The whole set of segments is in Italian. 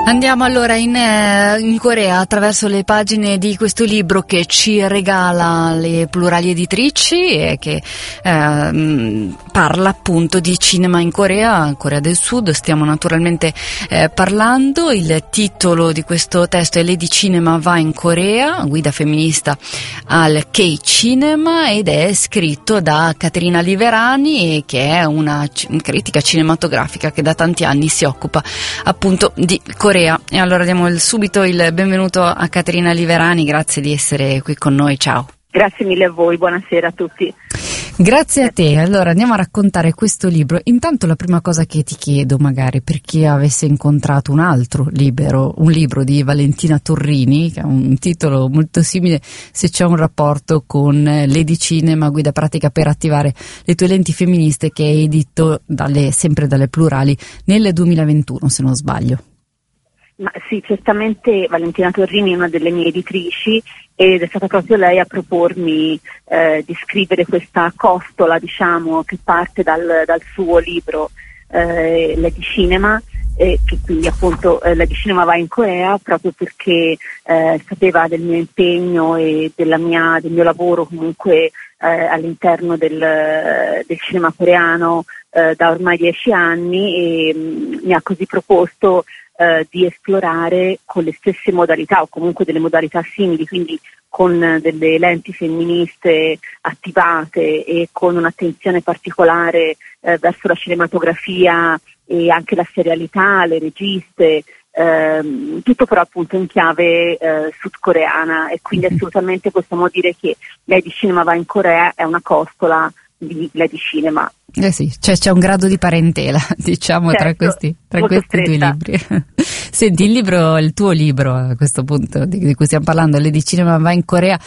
Andiamo allora in Corea attraverso le pagine di questo libro che ci regala le Plurali Editrici e che parla appunto di cinema in Corea del Sud. Stiamo naturalmente parlando. Il titolo di questo testo è Lady Cinema va in Corea, guida femminista al K-Cinema, ed è scritto da Caterina Liverani, che è una critica cinematografica che da tanti anni si occupa appunto di Corea. E allora diamo subito il benvenuto a Caterina Liverani, grazie di essere qui con noi, ciao. Grazie mille a voi, buonasera a tutti. Grazie a te. Allora andiamo a raccontare questo libro. Intanto la prima cosa che ti chiedo, magari per chi avesse incontrato un altro libro, un libro di Valentina Torrini, che ha un titolo molto simile, se c'è un rapporto con Lady Cinema, guida pratica per attivare le tue lenti femministe, che è edito sempre dalle Plurali nel 2021, se non sbaglio. Ma sì, certamente Valentina Torrini è una delle mie editrici ed è stata proprio lei a propormi di scrivere questa costola, diciamo, che parte dal suo libro Lady Cinema, che quindi appunto Lady Cinema va in Corea, proprio perché sapeva del mio impegno e del mio lavoro comunque all'interno del cinema coreano da ormai 10 anni, e mi ha così proposto di esplorare con le stesse modalità o comunque delle modalità simili, quindi con delle lenti femministe attivate e con un'attenzione particolare verso la cinematografia e anche la serialità, le registe, tutto però appunto in chiave sudcoreana, e quindi assolutamente possiamo dire che Lady Cinema va in Corea è una costola di Lady Cinema. Sì, c'è un grado di parentela, diciamo, certo, tra questi due libri. Senti, il tuo libro, a questo punto di cui stiamo parlando, Lady Cinema va in Corea,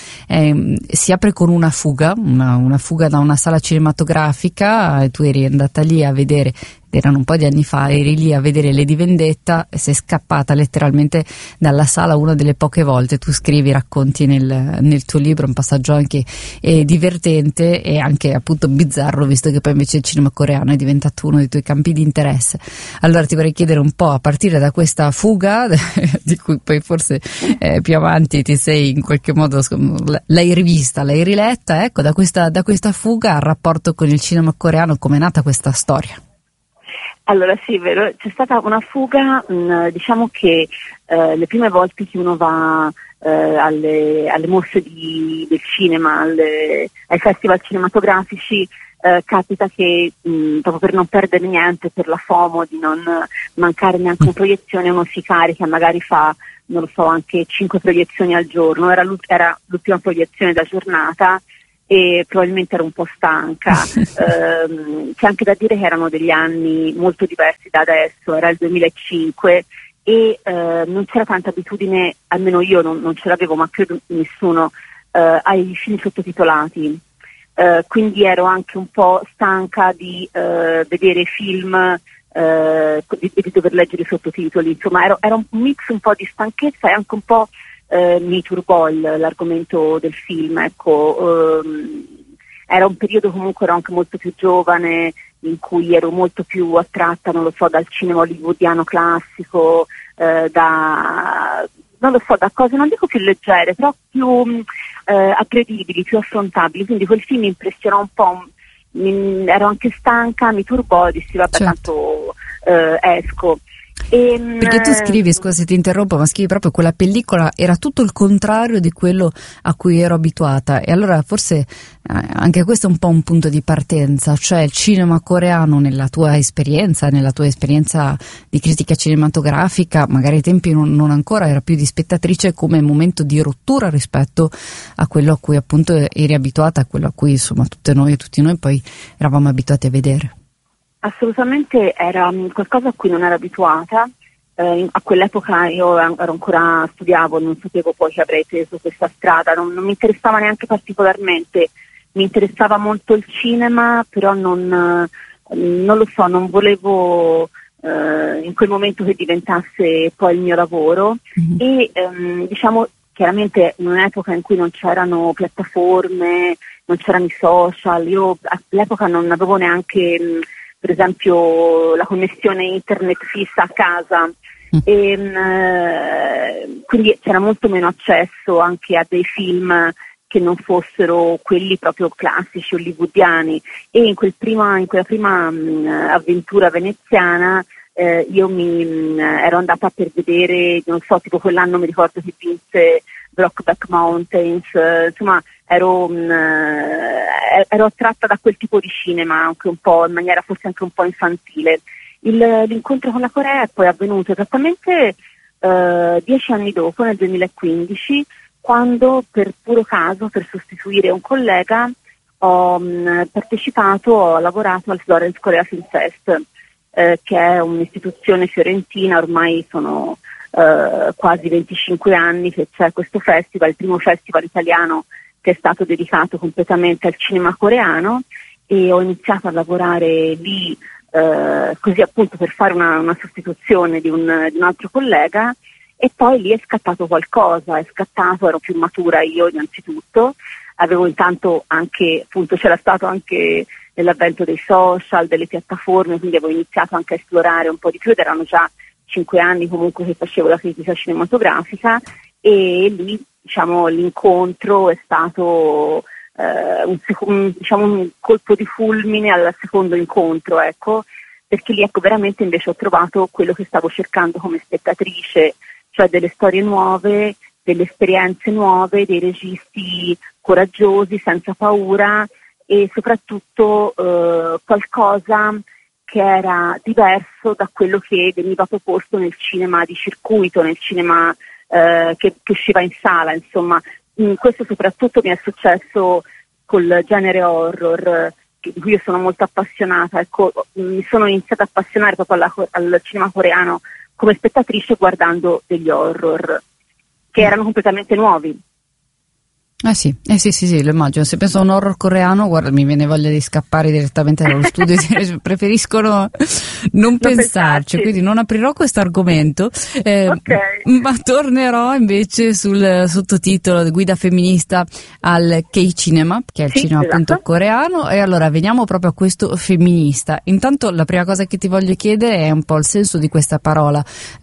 si apre con una fuga da una sala cinematografica. Tu eri andata lì a vedere, erano un po' di anni fa, eri lì a vedere Lady Vendetta e sei scappata letteralmente dalla sala una delle poche volte. Tu racconti nel tuo libro un passaggio anche divertente e anche appunto bizzarro, visto che poi invece il cinema coreano è diventato uno dei tuoi campi di interesse. Allora ti vorrei chiedere un po', a partire da questa fuga di cui poi forse più avanti ti sei in qualche modo l'hai rivista, l'hai riletta, ecco, da questa fuga al rapporto con il cinema coreano, com'è nata questa storia? Allora sì, è vero, c'è stata una fuga, diciamo che le prime volte che uno va alle mostre del cinema, ai festival cinematografici, capita che proprio per non perdere niente, per la FOMO di non mancare neanche una proiezione, uno si carica, magari fa, non lo so, anche 5 proiezioni al giorno. Era l'ultima proiezione da giornata e probabilmente ero un po' stanca. C'è anche da dire che erano degli anni molto diversi da adesso, era il 2005 e non c'era tanta abitudine, almeno io non ce l'avevo, ma credo nessuno, ai film sottotitolati. Quindi ero anche un po' stanca di vedere film, di dover leggere i sottotitoli. Insomma, era un mix un po' di stanchezza e anche un po' mi turbò l'argomento del film, ecco. Era un periodo, comunque ero anche molto più giovane, in cui ero molto più attratta, non lo so, dal cinema hollywoodiano classico, non lo so, da cose, non dico più leggere, però più aggredibili, più affrontabili. Quindi quel film mi impressionò un po', ero anche stanca, mi turbò e dissi vabbè, certo. Tanto esco. Perché tu scrivi, scusa se ti interrompo, ma scrivi proprio quella pellicola era tutto il contrario di quello a cui ero abituata, e allora forse anche questo è un po' un punto di partenza, cioè il cinema coreano nella tua esperienza di critica cinematografica, magari ai tempi non ancora, era più di spettatrice, come momento di rottura rispetto a quello a cui appunto eri abituata, a quello a cui insomma tutti noi poi eravamo abituati a vedere. Assolutamente era qualcosa a cui non ero abituata. A quell'epoca io studiavo, non sapevo poi che avrei preso questa strada, non mi interessava neanche particolarmente, mi interessava molto il cinema, però non lo so, non volevo in quel momento che diventasse poi il mio lavoro. E diciamo chiaramente in un'epoca in cui non c'erano piattaforme, non c'erano i social, io all'epoca non avevo neanche per esempio la connessione internet fissa a casa, e quindi c'era molto meno accesso anche a dei film che non fossero quelli proprio classici hollywoodiani, e in quella prima avventura veneziana io ero andata per vedere, non so, tipo quell'anno mi ricordo che vinse Brokeback Mountains, insomma ero attratta da quel tipo di cinema, anche un po' in maniera forse anche un po' infantile. L'incontro con la Corea è poi avvenuto esattamente 10 anni dopo, nel 2015, quando per puro caso, per sostituire un collega, ho lavorato al Florence Korea Film Fest, che è un'istituzione fiorentina, ormai sono quasi 25 anni che c'è questo festival, il primo festival italiano che è stato dedicato completamente al cinema coreano, e ho iniziato a lavorare lì così appunto per fare una sostituzione di un altro collega, e poi lì è scattato qualcosa, ero più matura io innanzitutto, avevo intanto anche, appunto c'era stato anche l'avvento dei social, delle piattaforme, quindi avevo iniziato anche a esplorare un po' di più, ed erano già 5 anni comunque che facevo la critica cinematografica, e lì diciamo l'incontro è stato un colpo di fulmine al secondo incontro, ecco, perché lì veramente invece ho trovato quello che stavo cercando come spettatrice, cioè delle storie nuove, delle esperienze nuove, dei registi coraggiosi, senza paura, e soprattutto qualcosa che era diverso da quello che veniva proposto nel cinema di circuito, nel cinema che usciva in sala, insomma. Questo soprattutto mi è successo col genere horror, di cui io sono molto appassionata. Ecco, mi sono iniziata a appassionare proprio al cinema coreano come spettatrice guardando degli horror che erano completamente nuovi. Sì, lo immagino. Se penso a un horror coreano, guarda, mi viene voglia di scappare direttamente dallo studio. Preferiscono non pensarci, quindi non aprirò questo argomento, ma tornerò invece sul sottotitolo Guida femminista al K-cinema, che è il cinema appunto coreano. E allora veniamo proprio a questo femminista. Intanto la prima cosa che ti voglio chiedere è un po' il senso di questa parola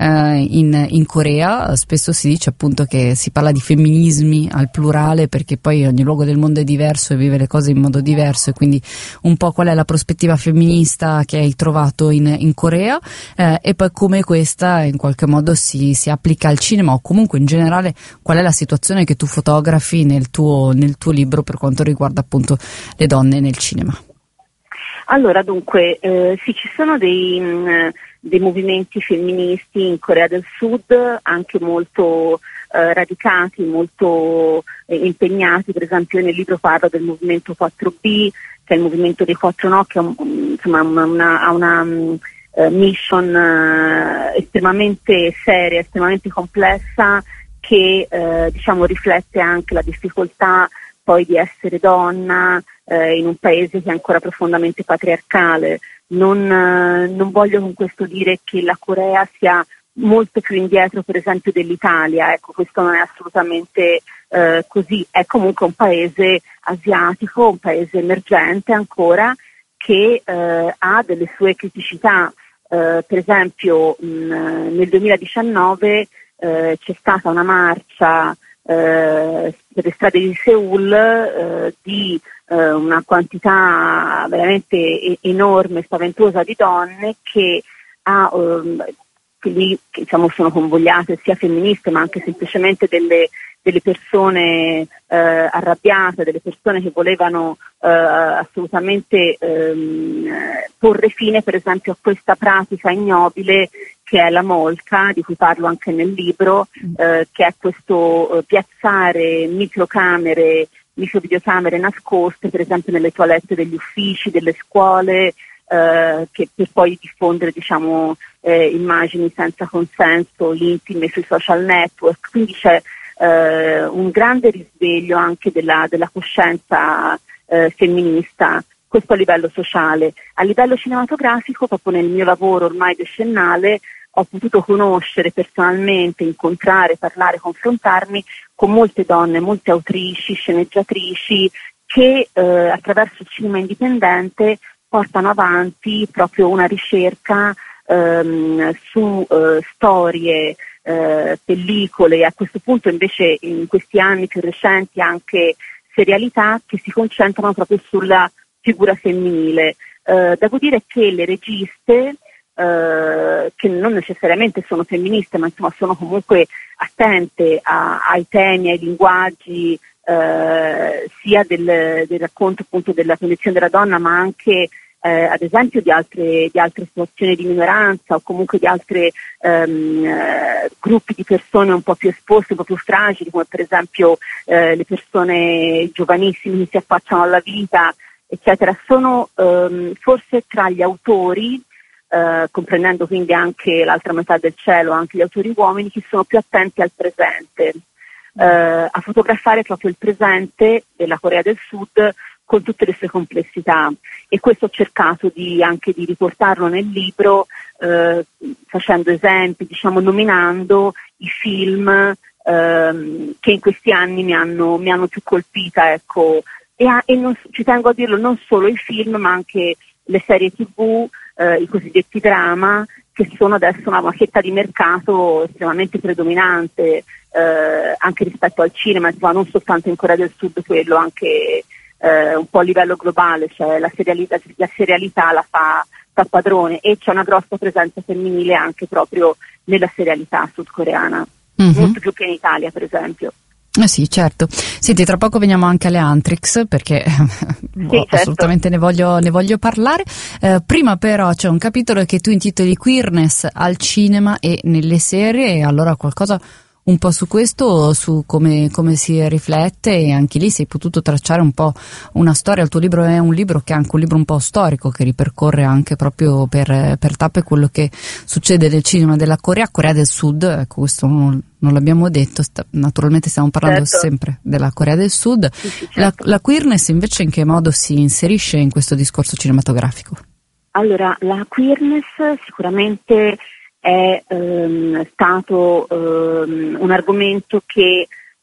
in Corea. Spesso si dice appunto che si parla di femminismi al plurale, perché poi ogni luogo del mondo è diverso e vive le cose in modo diverso, e quindi un po' qual è la prospettiva femminista che hai trovato in Corea, e poi come questa in qualche modo si applica al cinema, o comunque in generale qual è la situazione che tu fotografi nel tuo libro per quanto riguarda appunto le donne nel cinema. Allora, dunque, sì, ci sono dei movimenti femministi in Corea del Sud, anche molto radicati, molto impegnati. Per esempio nel libro parlo del movimento 4B, che è il movimento dei 4 no, che ha una mission estremamente seria, estremamente complessa, che riflette anche la difficoltà poi di essere donna in un paese che è ancora profondamente patriarcale. Non voglio con questo dire che la Corea sia molto più indietro per esempio dell'Italia, ecco, questo non è assolutamente così. È comunque un paese asiatico, un paese emergente ancora, che ha delle sue criticità. Per esempio nel 2019 c'è stata una marcia per le strade di Seul di una quantità veramente enorme, spaventosa di donne che quindi sono convogliate sia femministe ma anche semplicemente delle persone arrabbiate, delle persone che volevano assolutamente porre fine per esempio a questa pratica ignobile che è la molca, di cui parlo anche nel libro, che è questo piazzare microvideocamere nascoste per esempio nelle toilette degli uffici, delle scuole, che per poi diffondere immagini senza consenso, intime sui social network. Quindi c'è un grande risveglio anche della coscienza femminista, questo a livello sociale. A livello cinematografico, proprio nel mio lavoro ormai decennale, ho potuto conoscere personalmente, incontrare, parlare, confrontarmi con molte donne, molte autrici, sceneggiatrici che attraverso il cinema indipendente portano avanti proprio una ricerca su storie, pellicole, e a questo punto invece in questi anni più recenti anche serialità che si concentrano proprio sulla figura femminile. Devo dire che le registe, che non necessariamente sono femministe, ma insomma sono comunque attente ai temi, ai linguaggi, sia del racconto appunto della condizione della donna, ma anche ad esempio di altre situazioni di minoranza, o comunque di altri gruppi di persone un po' più esposte, un po' più fragili, come per esempio le persone giovanissime che si affacciano alla vita, eccetera. Sono forse tra gli autori, comprendendo quindi anche l'altra metà del cielo, anche gli autori uomini, che sono più attenti al presente, a fotografare proprio il presente della Corea del Sud con tutte le sue complessità, e questo ho cercato anche di riportarlo nel libro, facendo esempi, diciamo, nominando i film che in questi anni mi hanno più colpita, ecco, e non, ci tengo a dirlo, non solo i film ma anche le serie TV, i cosiddetti drama, che sono adesso una fetta di mercato estremamente predominante, anche rispetto al cinema, ma non soltanto in Corea del Sud, quello anche un po' a livello globale, cioè la serialità la fa padrone, e c'è una grossa presenza femminile anche proprio nella serialità sudcoreana, molto più che in Italia per esempio. Sì, certo. Senti, tra poco veniamo anche alle Antrix, perché sì, certo. Assolutamente ne voglio parlare. Prima però c'è un capitolo che tu intitoli Queerness al cinema e nelle serie, e allora qualcosa un po' su questo, su come si riflette, e anche lì sei potuto tracciare un po' una storia. Il tuo libro è un libro che è anche un libro un po' storico, che ripercorre anche proprio per tappe quello che succede nel cinema della Corea del Sud. Ecco, questo non l'abbiamo detto, naturalmente stiamo parlando sempre della Corea del Sud. Sì, certo. La queerness invece in che modo si inserisce in questo discorso cinematografico? Allora, la queerness sicuramente è stato un argomento che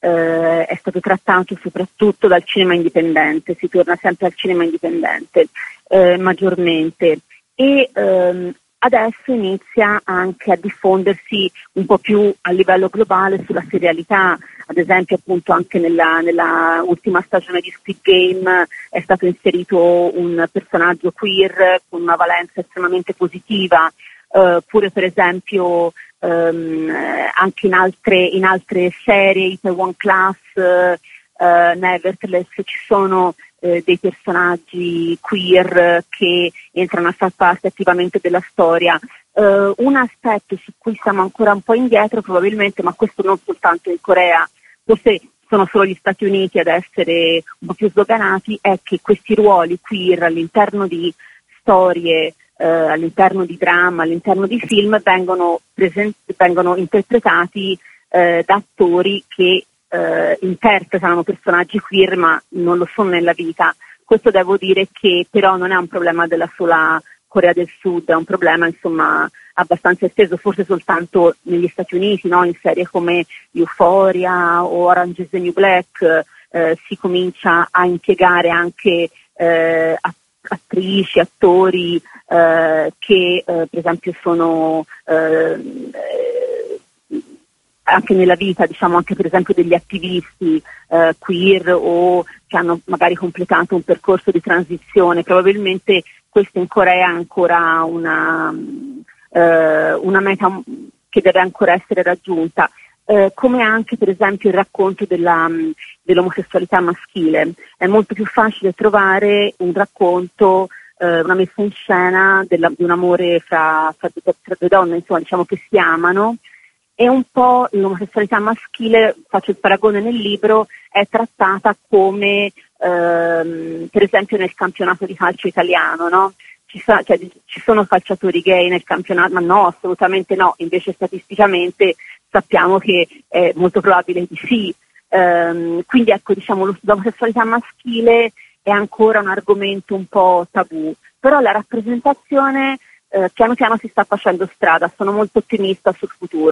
è stato trattato soprattutto dal cinema indipendente, si torna sempre al cinema indipendente maggiormente, e adesso inizia anche a diffondersi un po' più a livello globale sulla serialità. Ad esempio appunto anche nella ultima stagione di Squid Game è stato inserito un personaggio queer con una valenza estremamente positiva. Pure per esempio anche in altre serie, Itaewon Class, Nevertheless, ci sono dei personaggi queer che entrano a far parte attivamente della storia. Un aspetto su cui siamo ancora un po' indietro probabilmente, ma questo non soltanto in Corea, forse sono solo gli Stati Uniti ad essere un po' più sdoganati, è che questi ruoli queer all'interno di storie, all'interno di dramma, all'interno di film vengono interpretati da attori che interpretano personaggi queer ma non lo sono nella vita. Questo devo dire che però non è un problema della sola Corea del Sud, è un problema insomma abbastanza esteso, forse soltanto negli Stati Uniti, no? In serie come Euphoria o Orange is the New Black si comincia a impiegare anche attrici, attori che per esempio sono anche nella vita, diciamo anche per esempio degli attivisti queer, o che hanno magari completato un percorso di transizione. Probabilmente questo in Corea è ancora una meta che deve ancora essere raggiunta. Come anche per esempio il racconto dell'omosessualità maschile. È molto più facile trovare un racconto, una messa in scena di un amore tra due donne, insomma, diciamo, che si amano, e un po' l'omosessualità maschile, faccio il paragone nel libro, è trattata come per esempio nel campionato di calcio italiano, no? Ci sono calciatori gay nel campionato, ma no, assolutamente no, invece statisticamente sappiamo che è molto probabile di sì. Quindi ecco, diciamo, l'omosessualità maschile è ancora un argomento un po' tabù, però la rappresentazione piano piano si sta facendo strada, sono molto ottimista sul futuro.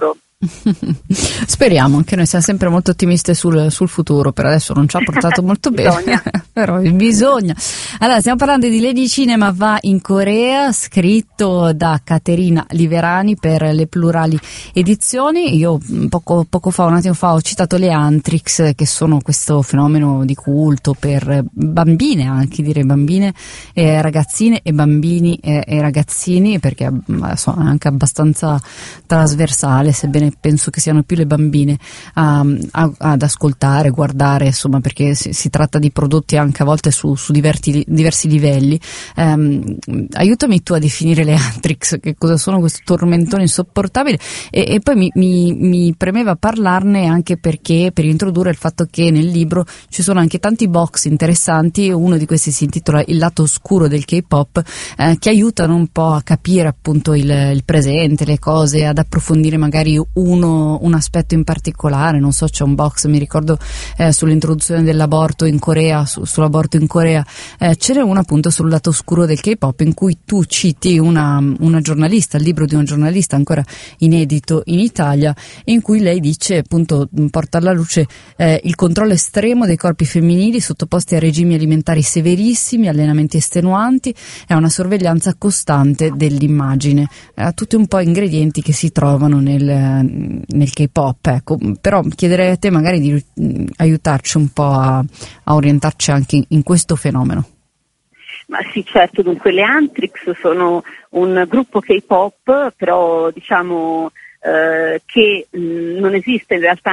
Speriamo, anche noi siamo sempre molto ottimiste sul futuro, per adesso non ci ha portato molto bene, però bisogna. Allora, stiamo parlando di Lady Cinema va in Corea, scritto da Caterina Liverani per le Plurali Edizioni. Io poco fa, un attimo fa, ho citato le Antrix, che sono questo fenomeno di culto per bambine, anche direi bambine e ragazzine e bambini e ragazzini, perché sono anche abbastanza trasversale, sebbene penso che siano più le bambine ad ascoltare, guardare, insomma, perché si tratta di prodotti anche a volte su diversi livelli. Aiutami tu a definire le Antrix, che cosa sono, questo tormentone insopportabile, e poi mi premeva parlarne anche perché per introdurre il fatto che nel libro ci sono anche tanti box interessanti. Uno di questi si intitola Il lato oscuro del K-pop, che aiutano un po' a capire appunto il presente, le cose, ad approfondire magari un aspetto in particolare. Non so, c'è un box, mi ricordo, sull'introduzione dell'aborto in Corea, sull'aborto in Corea, ce n'è uno appunto sul lato oscuro del K-pop, in cui tu citi una giornalista, il libro di una giornalista ancora inedito in Italia, in cui lei dice, appunto, porta alla luce il controllo estremo dei corpi femminili sottoposti a regimi alimentari severissimi, allenamenti estenuanti e a una sorveglianza costante dell'immagine, tutti un po' ingredienti che si trovano nel K-pop, ecco. Però chiederei a te magari di aiutarci un po' a orientarci anche in questo fenomeno. Ma sì, certo, dunque le Antrix sono un gruppo K-pop, però diciamo che non esiste in realtà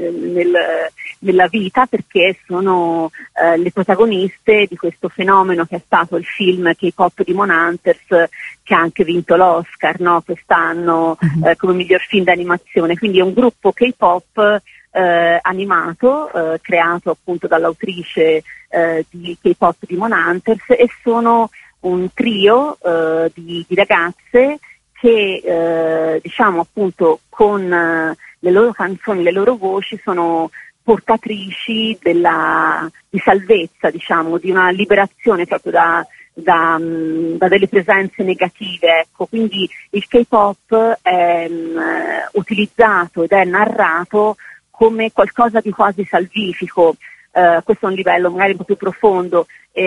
nella vita, perché sono le protagoniste di questo fenomeno che è stato il film K-pop Demon Hunters, che ha anche vinto l'Oscar, no, quest'anno come miglior film d'animazione. Quindi è un gruppo K-pop animato, creato appunto dall'autrice di K-pop Demon Hunters, e sono un trio di ragazze che diciamo appunto con le loro canzoni, le loro voci sono portatrici di salvezza, diciamo, di una liberazione proprio da delle presenze negative, ecco. Quindi il K-pop è utilizzato ed è narrato come qualcosa di quasi salvifico. Questo è un livello magari un po' più profondo.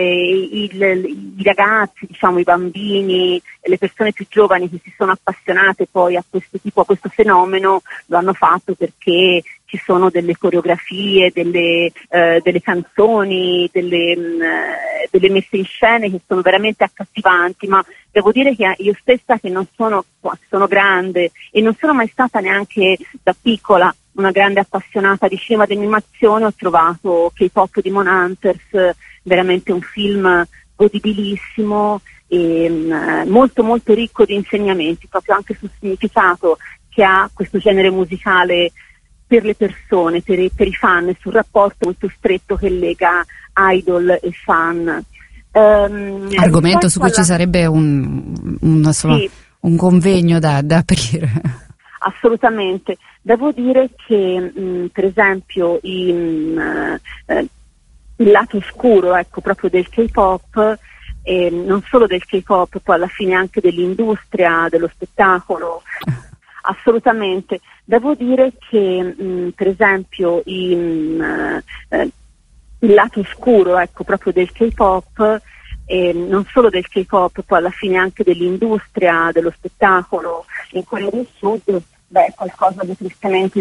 I ragazzi, diciamo, i bambini, le persone più giovani che si sono appassionate poi a questo fenomeno, lo hanno fatto perché ci sono delle coreografie, delle canzoni, delle messe in scene che sono veramente accattivanti. Ma devo dire che io stessa, che non sono grande e non sono mai stata neanche da piccola una grande appassionata di cinema d'animazione, ho trovato K-pop Demon Hunters veramente un film godibilissimo e molto molto ricco di insegnamenti, proprio anche sul significato che ha questo genere musicale per le persone, per i fan, e sul rapporto molto stretto che lega idol e fan. Argomento su cui ci sarebbe un convegno da aprire. Assolutamente. Devo dire che per esempio il lato oscuro, ecco, proprio del K-pop, non solo del K-pop, poi alla fine anche dell'industria dello spettacolo, assolutamente. Devo dire che per esempio il lato oscuro, ecco, proprio del K-pop, non solo del K-pop, poi alla fine anche dell'industria dello spettacolo in Corea del Sud, è qualcosa di tristemente